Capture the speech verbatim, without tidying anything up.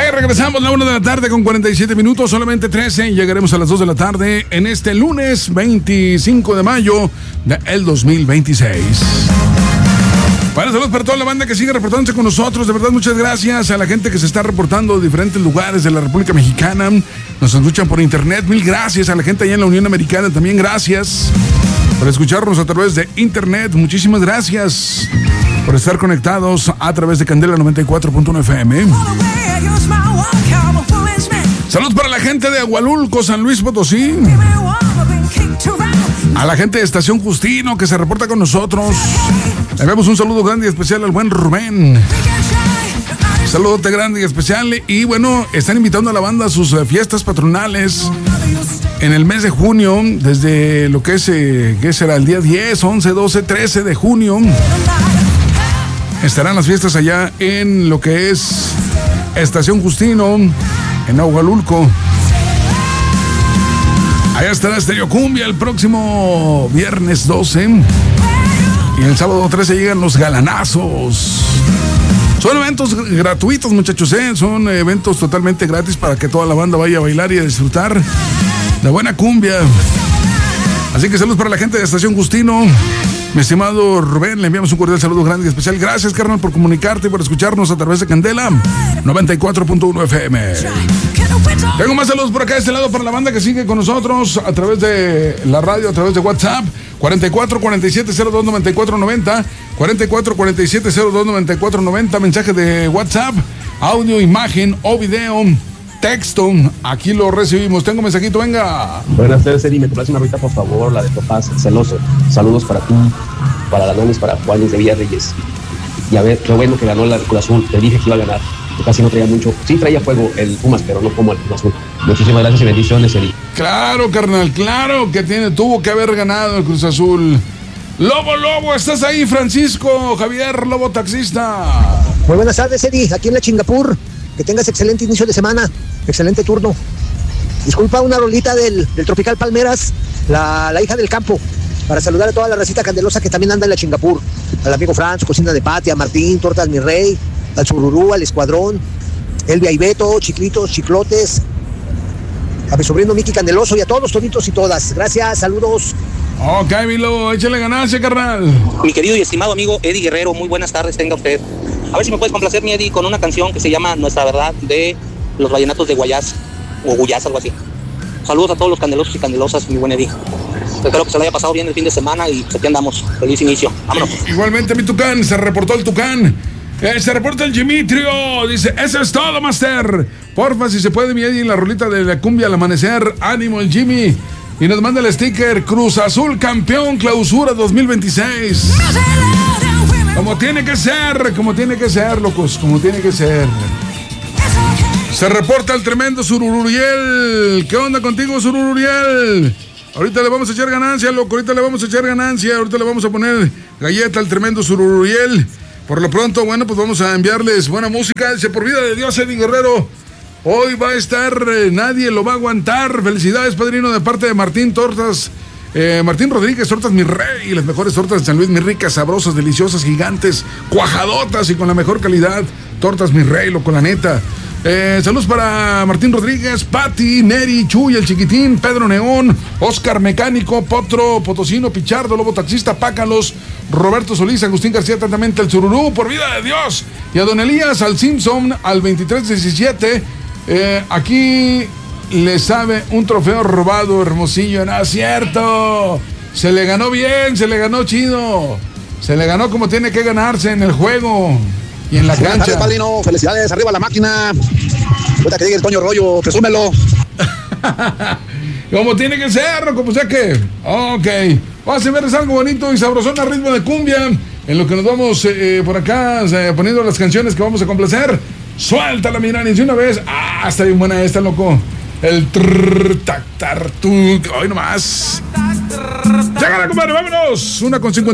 Regresamos a la una de la tarde con cuarenta y siete minutos, solamente trece, y llegaremos a las dos de la tarde en este lunes veinticinco de mayo del dos mil veintiséis. Bueno, saludos para toda la banda que sigue reportándose con nosotros. De verdad, muchas gracias a la gente que se está reportando de diferentes lugares de la República Mexicana. Nos escuchan por internet. Mil gracias a la gente allá en la Unión Americana. También gracias por escucharnos a través de internet. Muchísimas gracias por estar conectados a través de Candela noventa y cuatro punto uno F M. Saludos para la gente de Agualulco, San Luis Potosí. A la gente de Estación Justino que se reporta con nosotros. Le damos un saludo grande y especial al buen Rubén. Saludote grande y especial. Y bueno, están invitando a la banda a sus uh, fiestas patronales en el mes de junio, desde lo que es, eh, ¿qué será? El día diez, once, doce, trece de junio. Estarán las fiestas allá en lo que es Estación Justino, en Agualulco. Allá estará Estéreo Cumbia el próximo viernes doce. Y el sábado trece llegan los galanazos. Son eventos gratuitos, muchachos, ¿eh? Son eventos totalmente gratis para que toda la banda vaya a bailar y a disfrutar de buena cumbia. Así que saludos para la gente de Estación Justino. Mi estimado Rubén, le enviamos un cordial saludo grande y especial. Gracias, carnal, por comunicarte y por escucharnos a través de Candela noventa y cuatro punto uno F M. Tengo más saludos por acá de este lado para la banda que sigue con nosotros a través de la radio, a través de WhatsApp. cuarenta y cuatro, cuarenta y siete, cero dos, noventa y cuatro, noventa. cuarenta y cuatro, cuarenta y siete, cero dos, noventa y cuatro, noventa. Mensaje de WhatsApp, audio, imagen o video, texto. Aquí lo recibimos. Tengo un mensajito, venga. Buenas tardes, Eri. Me complace una ahorita, por favor, la de Topaz, Celoso. Saludos para ti, para Danones, para Juanes de Villarreyes. Y a ver, qué bueno que ganó la Cruz Azul. Te dije que iba a ganar. Casi no traía mucho. Sí traía fuego el Pumas, pero no como el Cruz Azul. Muchísimas gracias y bendiciones, Eri. Claro, carnal, claro que tiene, tuvo que haber ganado el Cruz Azul. Lobo, Lobo, ¿estás ahí? Francisco Javier, Lobo Taxista. Muy buenas tardes, Eri, aquí en la Chingapur. Que tengas excelente inicio de semana, excelente turno. Disculpa, una rolita del, del Tropical Palmeras, la, la hija del campo, para saludar a toda la racita candelosa que también anda en la Chingapur. Al amigo Franz, Cocina de Patia, Martín, Tortas Mi Rey, al Sururú, al Escuadrón, Elvia y Beto, Chiclitos, Chiclotes, a mi sobrino Miki Candeloso y a todos los toditos y todas. Gracias, saludos. Ok, Vilo, échale ganancia, carnal. Mi querido y estimado amigo Eddie Guerrero, muy buenas tardes, tenga usted. A ver si me puedes complacer, mi Eddie, con una canción que se llama Nuestra Verdad, de los Vallenatos de Guayás, o Guyás, algo así. Saludos a todos los candelosos y candelosas, mi buen Eddie. Espero que se le haya pasado bien el fin de semana y aquí andamos. Feliz inicio. Vámonos. Igualmente, mi Tucán, se reportó el Tucán. Eh, se reporta el Dimitrio. Dice, eso es todo, Master. Porfa, si se puede, mi Eddie, en la rolita de la cumbia al amanecer. Ánimo, el Jimmy. Y nos manda el sticker Cruz Azul campeón clausura dos mil veintiséis. Como tiene que ser, como tiene que ser, locos, como tiene que ser. Se reporta el tremendo Surururiel. ¿Qué onda contigo, Surururiel? Ahorita le vamos a echar ganancia, loco, ahorita le vamos a echar ganancia, ahorita le vamos a poner galleta al tremendo Surururiel. Por lo pronto, bueno, pues vamos a enviarles buena música. Dice, por vida de Dios, Eddie Guerrero, hoy va a estar, eh, nadie lo va a aguantar. Felicidades, padrino, de parte de Martín Tortas. Eh, Martín Rodríguez, Tortas Mi Rey, las mejores tortas de San Luis, muy ricas, sabrosas, deliciosas, gigantes, cuajadotas y con la mejor calidad. Tortas Mi Rey, loco, la neta. Eh, saludos para Martín Rodríguez, Pati, Neri, Chuy, el Chiquitín, Pedro Neón, Oscar Mecánico, Potro, Potosino, Pichardo, Lobo Taxista, Pácalos, Roberto Solís, Agustín García, atentamente el Sururú, por vida de Dios. Y a Don Elías, al Simpson, al veintitrés diecisiete. Eh, aquí le sabe un trofeo robado, Hermosillo. No es cierto. Se le ganó bien, se le ganó chido. Se le ganó como tiene que ganarse en el juego y en la Buenas cancha. tardes, padrino. Felicidades, arriba la máquina. Ahorita que llegue el Toño Rollo, presúmelo. Como tiene que ser, como sea que. Ok. Vamos a ver algo bonito y sabrosón a ritmo de cumbia. En lo que nos vamos eh, por acá eh, poniendo las canciones que vamos a complacer. Suéltala, Miranis, de una vez. Ah, está bien buena esta, loco. El trrr, tac, tar, tu. Hoy nomás. Llegala, compadre, vámonos. Una con cincuenta.